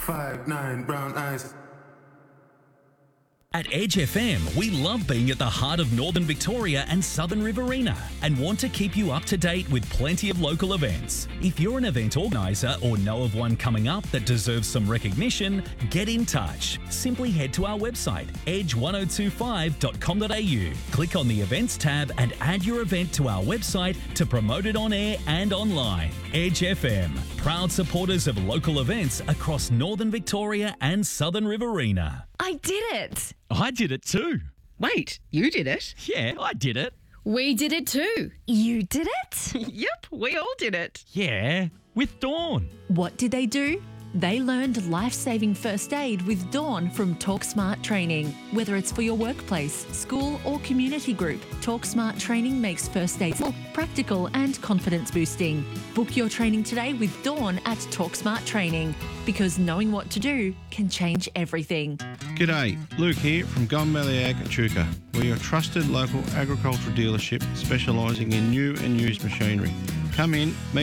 5'9", brown eyes. At Edge FM, we love being at the heart of Northern Victoria and Southern Riverina and want to keep you up to date with plenty of local events. If you're an event organiser or know of one coming up that deserves some recognition, get in touch. Simply head to our website, edge1025.com.au. Click on the Events tab and add your event to our website to promote it on air and online. Edge FM, proud supporters of local events across Northern Victoria and Southern Riverina. I did it. I did it too. Wait, you did it? Yeah, I did it. We did it too. You did it? Yep, we all did it. Yeah, with Dawn. What did they do? They learned life-saving first aid with Dawn from TalkSmart Training. Whether it's for your workplace, school or community group, TalkSmart Training makes first aid simple, practical and confidence boosting. Book your training today with Dawn at TalkSmart Training, because knowing what to do can change everything. G'day, Luke here from Gum Valley Ag Echuca. We're your trusted local agricultural dealership specialising in new and used machinery. Come in, meet